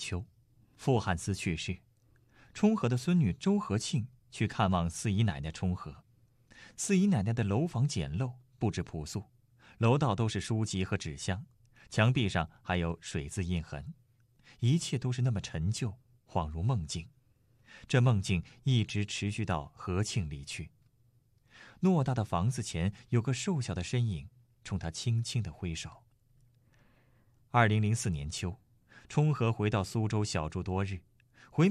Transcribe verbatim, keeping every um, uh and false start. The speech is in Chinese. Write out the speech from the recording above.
秋，傅汉思去世，冲和的孙女周和庆去看望四姨奶奶冲和。四姨奶奶的楼房简陋，布置朴素，楼道都是书籍和纸箱，墙壁上还有水渍印痕，一切都是那么陈旧，恍如梦境。这梦境一直持续到和庆离去。偌大的房子前有个瘦小的身影，冲他轻轻地挥手。二零零四年秋，冲和回到苏州小住多日，